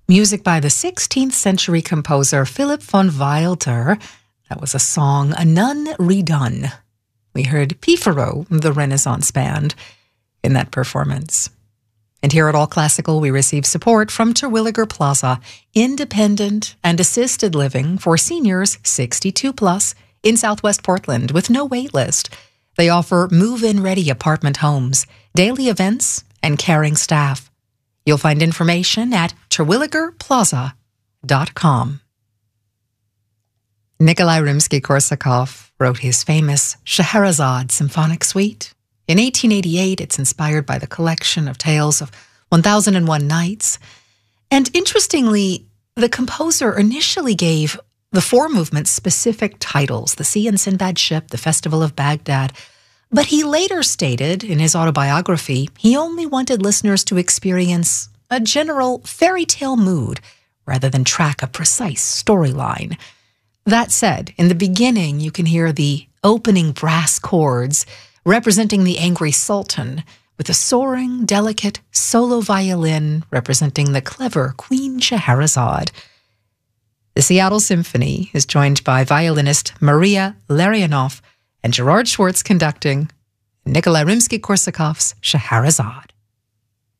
Music by the 16th century composer Philipp von Wilder. That was a song, A Nun Redone. We heard Pifaro, the Renaissance band, in that performance. And here at All Classical, we receive support from Terwilliger Plaza, independent and assisted living for seniors 62 plus in Southwest Portland with no wait list. They offer move-in ready apartment homes, daily events, and caring staff. You'll find information at terwilligerplaza.com. Nikolai Rimsky-Korsakov wrote his famous Scheherazade Symphonic Suite. In 1888, it's inspired by the collection of tales of 1001 Nights. And interestingly, the composer initially gave the four movements specific titles, The Sea and Sinbad Ship, The Festival of Baghdad. But he later stated in his autobiography he only wanted listeners to experience a general fairy tale mood rather than track a precise storyline. That said, in the beginning, you can hear the opening brass chords representing the angry sultan with a soaring, delicate solo violin representing the clever Queen Scheherazade. The Seattle Symphony is joined by violinist Maria Larionov and Gerard Schwartz conducting Nikolai Rimsky-Korsakov's Scheherazade.